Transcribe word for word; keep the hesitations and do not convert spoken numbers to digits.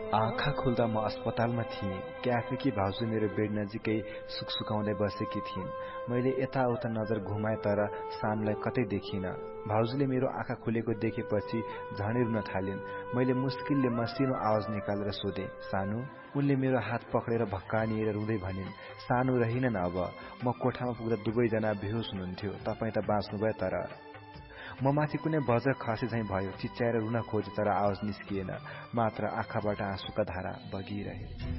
आँखा खुल्दा म अस्पतालमा थिएँ। क्याफेकी भाउजू मेरो बेड नजिकै सुकसुकाउँदै बसेकी थिइन्। मैले यताउता नजर घुमाए तर सानुलाई कतै देखिन। भाउजूले मेरो आँखा खुलेको देखेपछि झनै रुन थालिन्। मैले मुस्किलले मसिनो आवाज निकालेर सोधे, सानु? उनले मेरो हात पक्रेर भक्कानिएर रुँदै भनिन्, सानु रहिनन् अब। म कोठामा पुग्दा दुवैजना बेहोस हुनुहुन्थ्यो। तपाईँ त बाँच्नुभयो तर। म माथि कुनै बज्र खसे झैं भयो। चिच्याएर रुन खोजे तर आवाज निस्किएन, मात्र आँखाबाट आँसुका धारा बगिरहे।